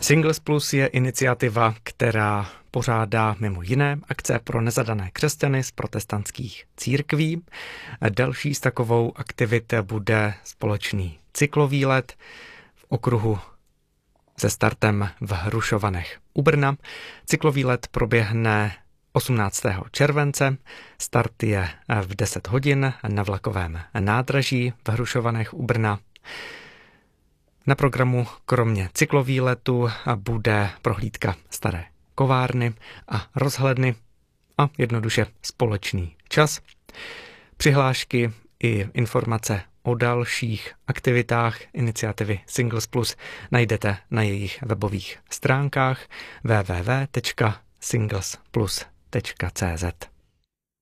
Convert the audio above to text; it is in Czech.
Singles Plus je iniciativa, která pořádá mimo jiné akce pro nezadané křesťany z protestantských církví. Další z takovou aktivit bude společný cyklovýlet v okruhu se startem v Hrušovanech u Brna. Cyklovýlet proběhne 18. července, start je v 10 hodin na vlakovém nádraží v Hrušovanech u Brna. Na programu kromě cyklovýletu bude prohlídka staré kovárny a rozhledny a jednoduše společný čas. Přihlášky i informace o dalších aktivitách iniciativy Singles Plus najdete na jejich webových stránkách www.singlesplus.cz.